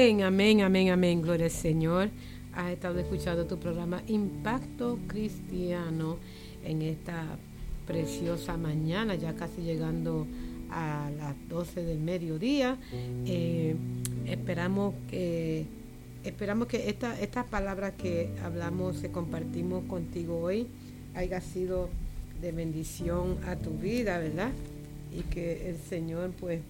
Amén, amén, amén, amén. Gloria al Señor. Has estado escuchando tu programa Impacto Cristiano en esta preciosa mañana, ya casi llegando a las 12 del mediodía. Esperamos que estas palabras que hablamos, que compartimos contigo hoy, haya sido de bendición a tu vida, ¿verdad? Y que el Señor pues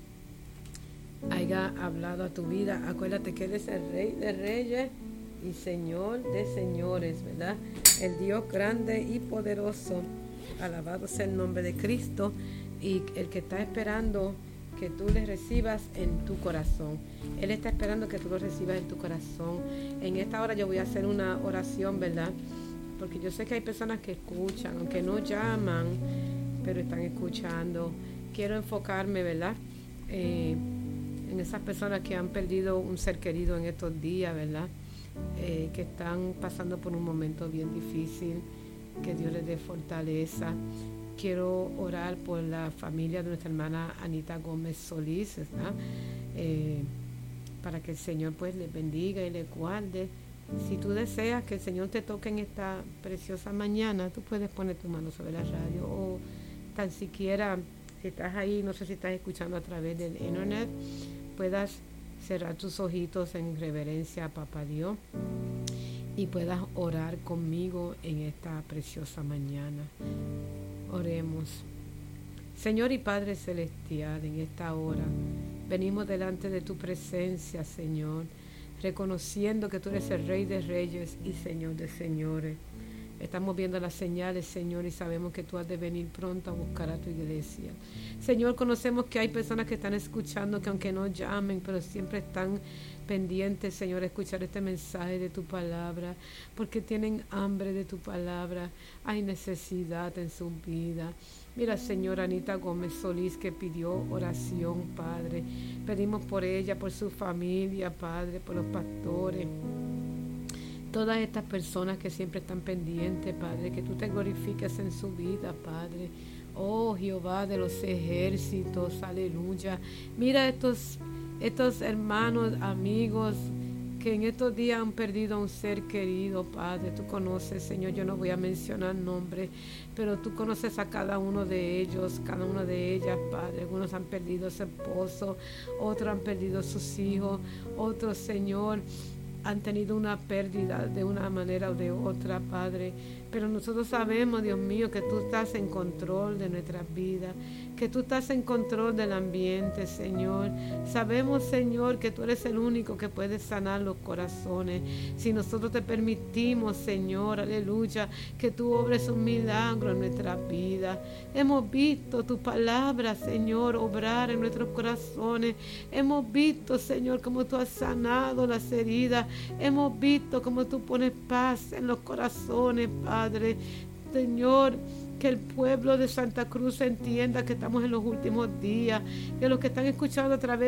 haya hablado a tu vida. Acuérdate que Él es el Rey de Reyes y Señor de Señores, ¿verdad? El Dios grande y poderoso. Alabado sea el nombre de Cristo, y el que está esperando que tú le recibas en tu corazón. Él está esperando que tú lo recibas en tu corazón. En esta hora yo voy a hacer una oración, ¿verdad? Porque yo sé que hay personas que escuchan, aunque no llaman, pero están escuchando. Quiero enfocarme, ¿verdad? En esas personas que han perdido un ser querido en estos días, ¿verdad? Que están pasando por un momento bien difícil. Que Dios les dé fortaleza. Quiero orar por la familia de nuestra hermana Anita Gómez Solís, ¿verdad? Para que el Señor pues les bendiga y les guarde. Si tú deseas que el Señor te toque en esta preciosa mañana, tú puedes poner tu mano sobre la radio, o tan siquiera si estás ahí, no sé si estás escuchando a través del internet, puedas cerrar tus ojitos en reverencia a Papá Dios y puedas orar conmigo en esta preciosa mañana. Oremos. Señor y Padre Celestial, en esta hora venimos delante de tu presencia, Señor, reconociendo que tú eres el Rey de Reyes y Señor de Señores. Estamos viendo las señales, Señor, y sabemos que tú has de venir pronto a buscar a tu iglesia. Señor, conocemos que hay personas que están escuchando, que aunque no llamen, pero siempre están pendientes, Señor, a escuchar este mensaje de tu palabra, porque tienen hambre de tu palabra, hay necesidad en su vida. Mira, Señor, Anita Gómez Solís, que pidió oración, Padre. Pedimos por ella, por su familia, Padre, por los pastores. Todas estas personas que siempre están pendientes, Padre, que tú te glorifiques en su vida, Padre. Oh, Jehová de los ejércitos, aleluya. Mira estos hermanos, amigos, que en estos días han perdido a un ser querido, Padre. Tú conoces, Señor, yo no voy a mencionar nombres, pero tú conoces a cada uno de ellos, cada una de ellas, Padre. Algunos han perdido a su esposo, otros han perdido a sus hijos, otros, Señor, han tenido una pérdida de una manera o de otra, Padre. Pero nosotros sabemos, Dios mío, que tú estás en control de nuestras vidas, que tú estás en control del ambiente, Señor. Sabemos, Señor, que tú eres el único que puede sanar los corazones. Si nosotros te permitimos, Señor, aleluya, que tú obres un milagro en nuestras vidas. Hemos visto tu palabra, Señor, obrar en nuestros corazones. Hemos visto, Señor, cómo tú has sanado las heridas. Hemos visto cómo tú pones paz en los corazones, Padre. Señor, que el pueblo de Santa Cruz entienda que estamos en los últimos días, que los que están escuchando a través